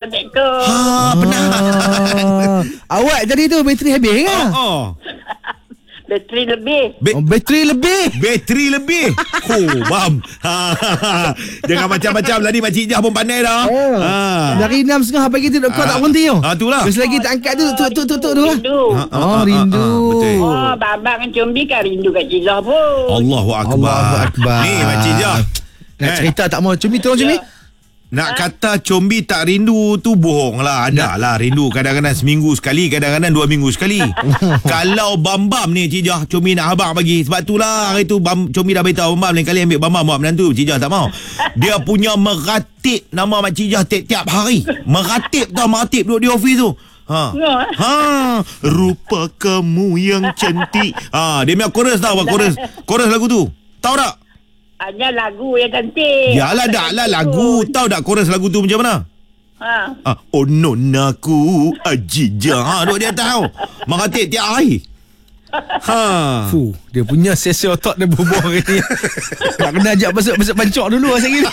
Assalamualaikum. Penat. Awak tadi tu bateri habis ke? Bateri lebih. Bateri lebih. Bateri lebih. Bam. Jangan macam-macam lah ni. Makcik Jah pun pandai dah. Dari 6.30 pagi tu kau tak berhenti tu. Itulah. Terus lagi tak angkat tu. Tu. Rindu. Rindu. Betul. Babang kan Combi kan rindu kat Cik Zah pun. Allahu Akbar. Ni Makcik Jah. Nak cerita tak mau Cumi tolong Cumi. Nak kata Combi tak rindu tu bohong lah. Ada lah rindu. Kadang-kadang seminggu sekali, kadang-kadang 2 minggu sekali. Kalau Bam-Bam ni Cik Jah, Combi nak habaq bagi. Sebab itulah hari tu Combi dah beritahu Bam-Bam lain kali ambil Bam-Bam buat menantu. Cik Jah tak mau. Dia punya meratip nama Makcik Jah tiap-tiap hari. Meratip duduk di ofis tu. Rupa kamu yang cantik. Dia punya chorus tahu apa chorus lagu tu. Tahu tak? Hanya lagu yang cantik. Yalah dak lah lagu. Tahu tak chorus lagu tu macam mana? Oh nonaku Ajija. Duk dia tahu. Mengatik tiap hari. Dia punya sesi otak dia berbuah hari ni. Tak kena ajak besok pancok dulu masa ni.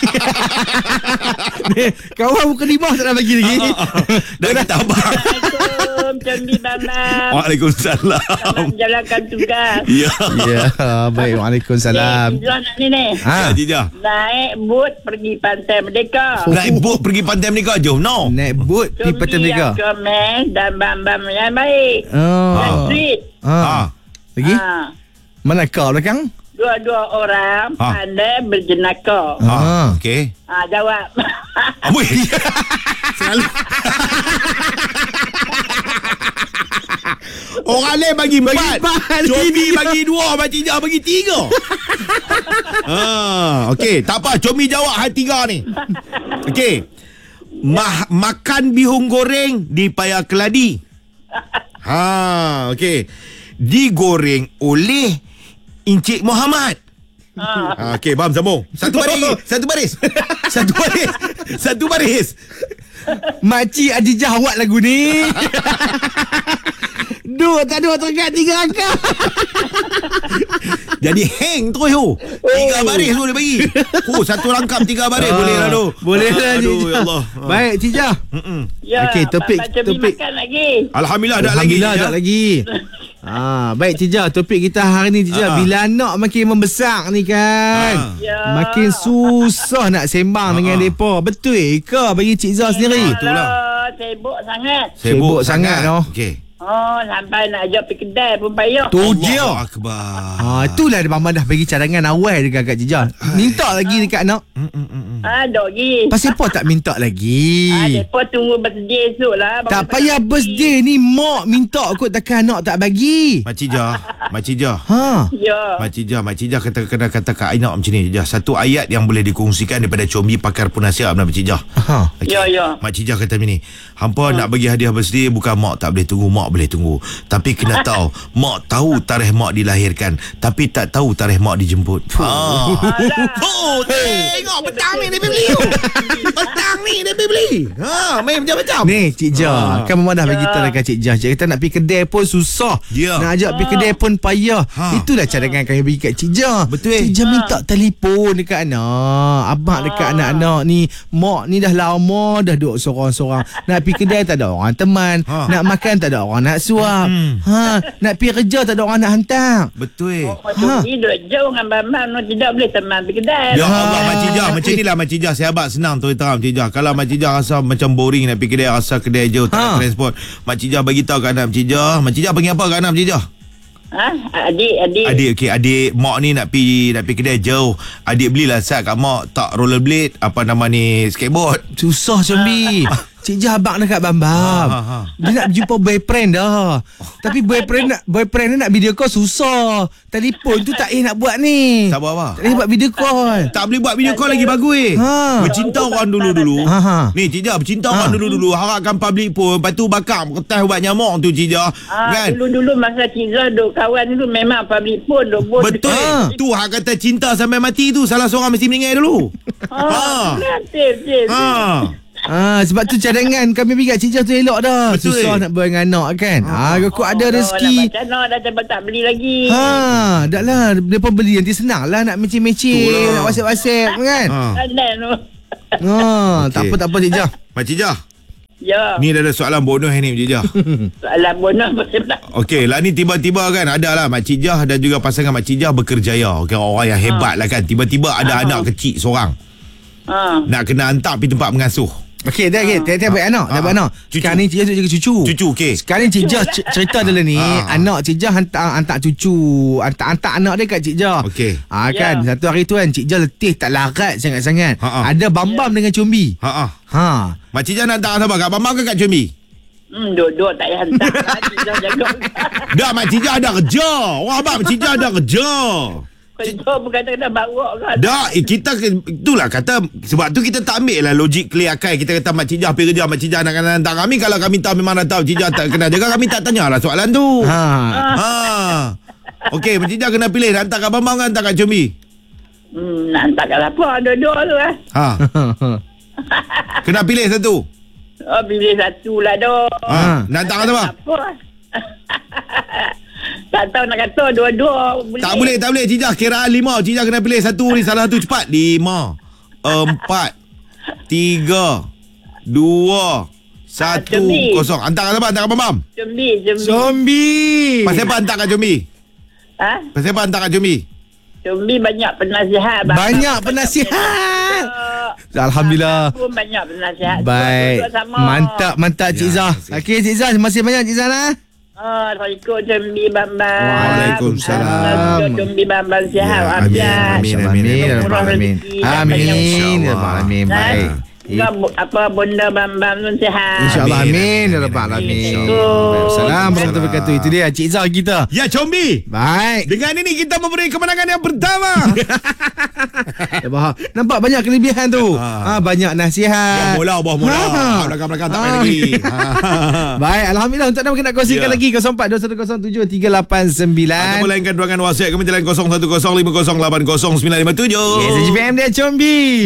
Kawan bukan libah tak nak bagi lagi. Dah kata abang. Assalamualaikum Combi Bambang. Waalaikumsalam. Selamat menjalankan tugas. Ya. Baik. Waalaikumsalam. Cik Zah nak ni ni. Cik Jah. Naik bot pergi Pantai Merdeka. Naik bot pergi Pantai Merdeka. Jom no. Naik bot pergi Pantai Combi Merdeka. yang comel dan Bambang yang baik. Dan sweet. Lagi? Mana kau belakang? Dua-dua orang pandai berjenaka. Okey. Jawab. Amboi. Selalu. Orang lain bagi 4. Combi bagi 2. Makcik Jah bagi 3. Okey. Tak apa. Combi jawab hal 3 ni. Okey. Makan bihun goreng di payah keladi. Okey. Digoreng oleh Encik Muhammad. Okey, Bam sambung. Satu baris. Makcik Adijah awak lagu ni. Tak dua terangkat 3 angka. Jadi hang terus tu. 3 baris tu dia bagi. Satu rangkap 3 baris boleh lah tu. Boleh lah. Aduh ya Allah. Baik Cik Jah. Ya, okey, topik. makan lagi. Alhamdulillah dah lagi. Baik Cik Jah, topik kita hari ni Cik Jah, bila anak makin membesar ni kan, makin susah nak sembang dengan mereka. Betul ke bagi Cik Jah sendiri? Itulah. Sibuk sangat. Okey. Sampai nak ajak pergi kedai pun payah. Tu dia. Allahu Akbar. Itulah dia Mama dah bagi cadangan awal dekat Cik Jah. Minta lagi dekat anak. Ada lagi. Pasal apa tak minta lagi? Mereka tunggu birthday esok lah. Tak payah birthday ni, mak minta kot, takkan anak tak bagi. Makcik Jah. Ya. Makcik Jah kena kata kat Ainak macam ni Jah. Satu ayat yang boleh dikongsikan daripada Combi pakar penasihat Makcik Jah. Ya. Makcik Jah kata macam ni. Hampa nak bagi hadiah birthday, bukan mak tak boleh tunggu, mak boleh tunggu. Tapi kena tahu, mak tahu tarikh mak dilahirkan, tapi tak tahu tarikh mak dijemput. Tengok petang ni dia beli. Petang ni dia beli. Main macam-macam. Ni Cik Jah, kan Mama dah bagi tahu dekat Cik Jah. Cik kata nak pergi kedai pun susah. Nak ajak pergi kedai pun payah. Itulah cadangan kami bagi kat Cik Jah. Betul. Cik Jah minta telefon dekat anak. Abang dekat anak-anak ni. Mak ni dah lama dah duduk sorang-sorang. Nak pergi kedai tak ada orang teman. Nak makan tak ada orang nak suap. Nak pergi kerja tak ada orang nak hantar. Betul. Ni duduk jauh dengan Bambang. Tidak boleh teman pergi kedai. Ya Allah, Makcik Jah. Macam inilah Makcik Jah. Sahabat senang tu terang Makcik Jah. Kalau Makcik Jah rasa macam boring nak pergi kedai, rasa kedai jauh tak ada transport, Makcik Jah bagi tahu kat anak Makcik Jah. Makcik Jah panggil apa kat anak Makcik Jah? Adik. Okey, adik mak ni nak pergi kedai jauh. Adik belilah set kat mak tak rollerblade, apa nama ni, skateboard. Susah Combi. Cik Jah abang dekat Bambam. Dia nak jumpa boyfriend dah. Tapi boyfriend dia nak video call susah. Telefon tu tak nak buat ni. Tak buat apa? Tak boleh buat video call. Tak boleh buat video call lagi bagus. Bercinta orang dulu-dulu. Ni Cik Jah, bercinta orang dulu-dulu. Harapkan public pun. Lepas tu bakar kertas buat nyamuk tu Cik Jah. Kan? Dulu-dulu masa Cik Jah duk kawan dulu memang public pun duk bos. Betul. Tu hak kata cinta sampai mati tu. Salah seorang mesti meninggal dulu. Betul. Sebab tu cadangan kami bagi kat Cik Jah tu elok dah. Betul. Susah nak buat dengan anak kan. Kau ada rezeki. Macam mana dah tak beli lagi. Dah lah. Dia pun beli nanti senang lah nak mecik-mecik, nak WhatsApp kan. Pandai tu. Tak apa Cik Jah. Makcik Jah. Ya. Ni dah ada soalan bonus ni Cik Jah. Soalan bonus macam mana? Okey, lah ni tiba-tiba kan ada lah Makcik Jah dan juga pasangan Makcik Jah berkerjaya. Okay, orang yang hebat lah kan. Tiba-tiba ada anak kecil seorang. Nak kena hantar pergi tempat mengasuh. Okey, dah okey. Tiap-tiap baik anak. Tiap anak. Cucu. Sekarang ni Cik Jah duduk jaga cucu. Cucu, okey. Sekarang ni Cik Jah cerita dulu ni. Anak Cik Jah hantar cucu. Hantar anak dia kat Cik Jah. Okey. Kan. Ya. Satu hari tu kan Cik Jah letih tak larat sangat-sangat. Ha. Ada bambam dengan combi. Ha. Makcik Jah nak hantar siapa? Kat Bambang ke kat Combi? Duduk tak payah hantar. Cik Jah jaga. Dah Makcik Jah ada kerja. Orang abang Makcik Jah ada kerja. Kerja bukan kena bawa kan. Dah, kita itulah kata sebab tu kita tak ambil lah logik clear akal. Kita kata Makcik Jah pergi kerja, Makcik Jah nak kena hantar kami. Kalau kami tahu memang dah tahu Makcik Jah tak kena jaga, kami tak tanyalah soalan tu. Okey, Makcik Jah kena pilih nak hantar kat Bambang ke hantar kat Combi? Nak hantar kat apa? Dua-dua tu lah. Kena pilih satu. Oh, pilih satu lah dah. Nak hantar kat siapa? Apa? Tak tahu nak kata dua-dua boleh. Tak boleh. Cik Jah kiraan 5. Cik Jah kena pilih satu ni. Salah satu cepat. 5 4 3 2 1 Combi. 0. Hantar kat siapa? Hantar kat Bambam. Combi. Pasal apa hantar kat Combi? Pasal apa hantar kat Combi? Combi banyak penasihat. Banyak penasihat. Alhamdulillah. Pun banyak penasihat. Baik. Mantap Cik Zah. Okey Cik Zah, terima kasih banyak Cik Zah lah. Assalamualaikum Combi Bambang. Waalaikumsalam. Combi Bambang sihat. Ya, amin. Amin. Baik. Apa benda Bambang tu sihat. InsyaAllah amin. Ya Rabbal Alamin. Assalamualaikum warahmatullahi wabarakatuh. Itu dia Cik Zah kita. Ya Combi. Baik. Dengan ini kita memberi kemenangan yang pertama. Nampak banyak kelebihan tu. Banyak nasihat. Bawah bola. Belakang-belakang tak main lagi. Baik, alhamdulillah untuk nak kongsikan lagi 0421073889. Ataupun lainkan ruangan WhatsApp kami jalan 0105080957. Yes, JPM dia Combi.